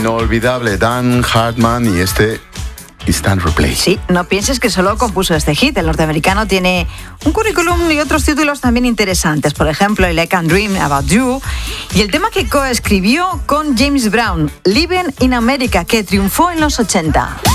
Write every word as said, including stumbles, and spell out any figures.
inolvidable Dan Hartman y este Instant Replay. Sí, no pienses que solo compuso este hit. El norteamericano tiene un currículum y otros títulos también interesantes. Por ejemplo, I Can Dream About You y el tema que coescribió con James Brown, Living in America, que triunfó en los ochenta.